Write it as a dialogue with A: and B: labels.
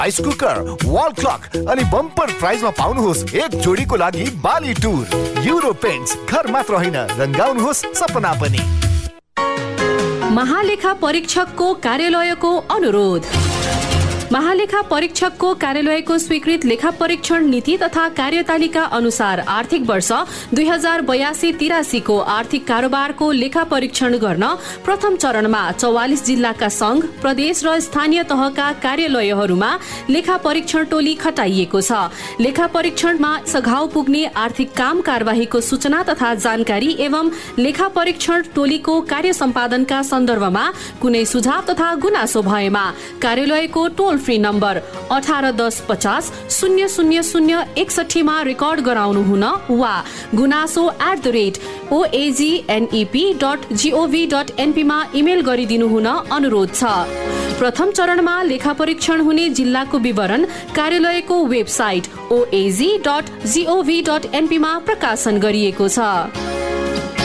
A: Rice cooker, wall clock अनि bumper प्राइजमा पाउनुहोस् एक जोडीको लागि बाली टुर। युरो पेन्ट्स, घर मात्र होइन रंगाउनुहोस् सपना पनि।
B: महालेखा परीक्षकको कार्यालयको अनुरोध। महालेखा परीक्षकको कार्यालयको स्वीकृत लेखा परीक्षण नीति तथा कार्यतालिका अनुसार आर्थिक वर्ष 2082-83 को आर्थिक कारोबारको लेखा परीक्षण गर्न प्रथम चरणमा 44 जिल्लाका संघ, प्रदेश र स्थानीय तहका कार्यालयहरूमा लेखा परीक्षण टोली खटाइएको छ। लेखा परीक्षणमा सघाउ पुग्ने आर्थिक काम कारबाहीको सूचना तथा जानकारी एवं लेखा परीक्षण टोलीको कार्य सम्पादनका सन्दर्भमा कुनै सुझाव तथा गुनासो भएमा कार्यालयको टोल फ्री नम्बर 1810500061 मा रेकर्ड गराउनु हुन वा gunaso@oagnep.gov.np मा इमेल गरिदिनु हुन अनुरोध छ। प्रथम चरणमा लेखा परीक्षण हुने जिल्लाको विवरण कार्यालयको वेबसाइट oag.gov.np मा प्रकाशन गरिएको छ।